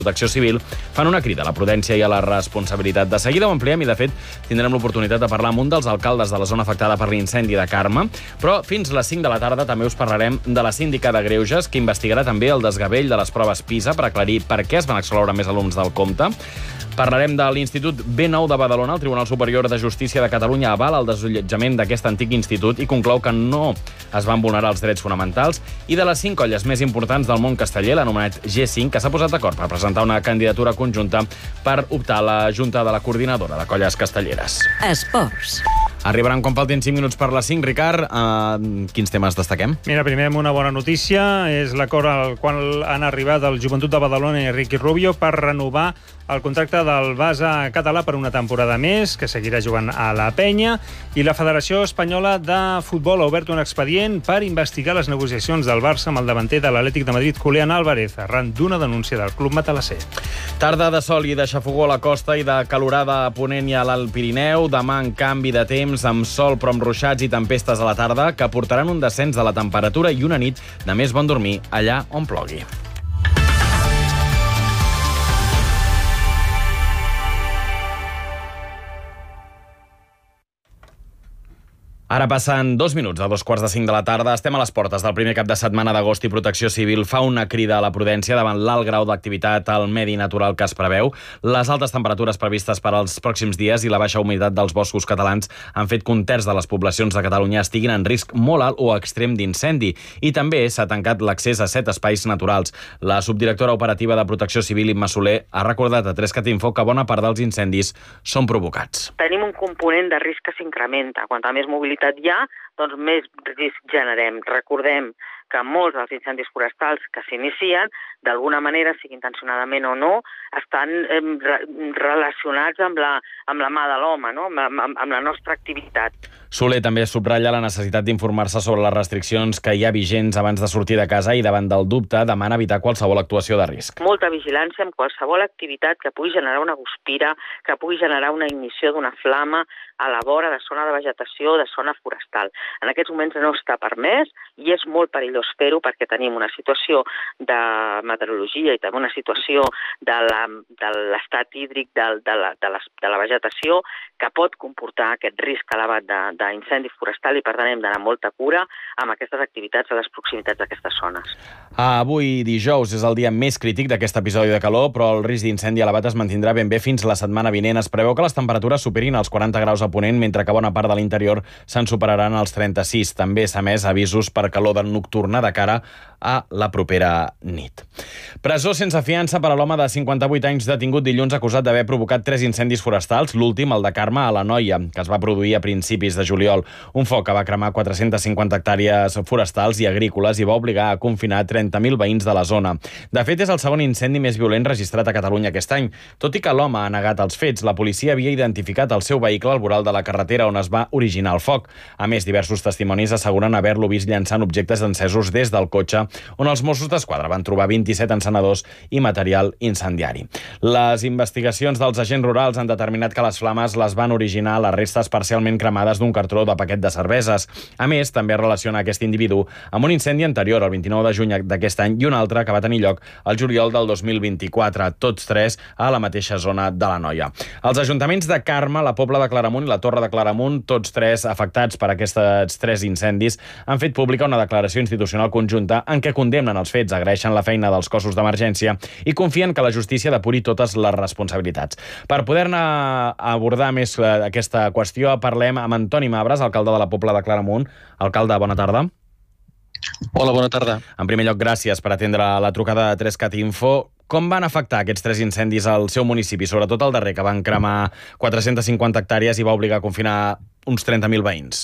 Protecció Civil fan una crida a la prudència i a la responsabilitat. De seguida ho ampliem i, de fet, tindrem l'oportunitat de parlar amb un dels alcaldes de la zona afectada per l'incendi de Carme, però fins a les 5 de la tarda també us parlarem de la síndica de Greuges, que investigarà també el desgavell de les proves PISA per aclarir per què es van excloure més alumnes del compte. Parlarem de l'Institut B9 de Badalona. El Tribunal Superior de Justícia de Catalunya avala el desallotjament d'aquest antic institut i conclou que no es van vulnerar els drets fonamentals. I de les 5 colles més importants del món casteller, l'anomenat G5, que s'ha posat d'acord per presentar una candidatura conjunta per optar a la Junta de la Coordinadora de Colles Castelleres. Esports. Arribaran quan faltin 5 minuts per les 5. Ricard, quins temes destaquem? Mira, primer amb una bona notícia. És l'acord al qual han arribat el Joventut de Badalona i Riqui Rubio per renovar el contracte del base català per una temporada més, que seguirà jugant a la Penya, i la Federació Espanyola de Futbol ha obert un expedient per investigar les negociacions del Barça amb el davanter de l'Atlètic de Madrid, Julián Álvarez, arran d'una denúncia del club matalasser. Tarda de sol i de xafogó a la costa i de calorada a Ponent i a l'Alt Pirineu. Demà, en canvi de temps, amb sol però amb ruixats i tempestes a la tarda, que portaran un descens de la temperatura i una nit de més bon dormir allà on plogui. Ara passen 2 minuts a 2:45 de la tarda. Estem a les portes del primer cap de setmana d'agost i Protecció Civil fa una crida a la prudència davant l'alt grau d'activitat al medi natural que es preveu. Les altes temperatures previstes per als pròxims dies i la baixa humitat dels boscos catalans han fet que un terç de les poblacions de Catalunya estiguin en risc molt alt o extrem d'incendi. I també s'ha tancat l'accés a 7 espais naturals. La subdirectora operativa de Protecció Civil, Imma Soler, ha recordat a 3CAT-Info que bona part dels incendis són provocats. Tenim un component de risc que s'incrementa. Quanta més mobilitat hi ha, doncs més risc generem. Recordem que molts dels incendis forestals que s'inicien, d'alguna manera, sigui intencionadament o no, estan relacionats amb la mà de l'home, no? amb la nostra activitat. Soler també subratlla la necessitat d'informar-se sobre les restriccions que hi ha vigents abans de sortir de casa i davant del dubte demana evitar qualsevol actuació de risc. Molta vigilància amb qualsevol activitat que pugui generar una guspira, que pugui generar una ignició d'una flama a la vora de zona de vegetació o de zona forestal. En aquests moments no està permès i és molt perillós fer-ho perquè tenim una situació de meteorologia i també una situació de l'estat hídric de la vegetació que pot comportar aquest risc elevat d'incendi forestal i per tant hem d'anar amb molta cura amb aquestes activitats a les proximitats d'aquestes zones. Avui dijous és el dia més crític d'aquest episodi de calor, però el risc d'incendi elevat es mantindrà ben bé fins la setmana vinent. Es preveu que les temperatures superin els 40 graus a Ponent, mentre que bona part de l'interior se'n superaran els 36. També s'ha emès avisos per calor nocturna de cara a la propera nit. Presó sense fiança per a l'home de 58 anys detingut dilluns acusat d'haver provocat 3 incendis forestals, l'últim, el de Carme, a l'Anoia, que es va produir a principis de juliol. Un foc que va cremar 450 hectàrees forestals i agrícoles i va obligar a confinar 30.000 veïns de la zona. De fet, és el segon incendi més violent registrat a Catalunya aquest any. Tot i que l'home ha negat els fets, la policia havia identificat el seu vehicle al voral de la carretera on es va originar el foc. A més, diversos testimonis asseguren haver-lo vist llançant objectes encesos des del cotxe, on els Mossos d'Esquadra van trobar 27 encenedors i material incendiari. Les investigacions dels agents rurals han determinat que les flames les van originar les restes parcialment cremades d'un cartró de paquet de cerveses. A més, també relaciona aquest individu amb un incendi anterior, el 29 de juny d'aquest any, i un altre que va tenir lloc el juliol del 2024, tots 3 a la mateixa zona de l'Anoia. Els ajuntaments de Carme, la Pobla de Claramunt i la Torre de Claramunt, tots 3 afectats per aquests 3 incendis, han fet pública una declaració institucional conjunta en què condemnen els fets, agraeixen la feina dels cossos d'emergència i confien que la justícia depuri totes les responsabilitats. Per poder-ne abordar més aquesta qüestió, parlem amb Antoni Mabres, alcalde de la Pobla de Claramunt. Alcalde, bona tarda. Hola, bona tarda. En primer lloc, gràcies per atendre la trucada de 3CAT-Info. Com van afectar aquests 3 incendis al seu municipi, sobretot el darrer, que van cremar 450 hectàrees i va obligar a confinar uns 30.000 veïns?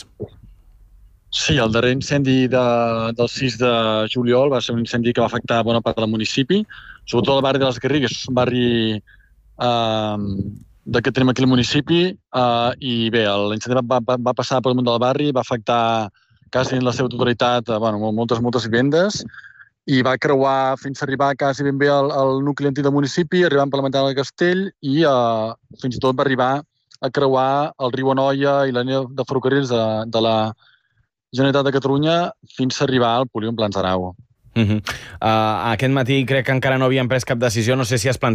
Sí, el darrer incendi del 6 de juliol va ser un incendi que va afectar bona part del municipi, sobretot el barri de les Garrigues, un barri que tenim aquí al municipi, i bé, l'incendi va passar per damunt del barri, va afectar quasi en la seva totalitat moltes vivendes, i va creuar fins a arribar quasi ben bé al nucli antic del municipi, arribant per la Matana del Castell, i fins i tot va arribar a creuar el riu Anoia i la línia de ferrocarrils de la Generalitat de Catalunya fins a arribar al polígon Plans d'Arau. Aquest matí crec que encara no havien pres cap decisió. No sé si has